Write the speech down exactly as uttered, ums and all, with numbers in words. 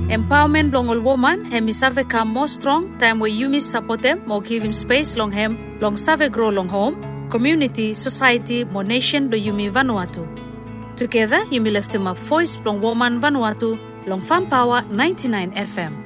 Empowerment long all woman hemi serve come more strong time where you miss support them more give him space long hem long serve grow long home community society more nation do you mi Vanuatu. Together you mi lift him up voice long woman Vanuatu long Farm Power ninety-nine F M.